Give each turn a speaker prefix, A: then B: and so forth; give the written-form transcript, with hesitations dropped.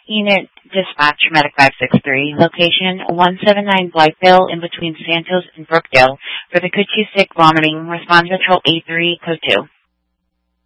A: Unit Dispatch Medic 563, location 179 Blytheville in between Santos and Brookdale for the Coochie Stick vomiting. Response control A3, code 2.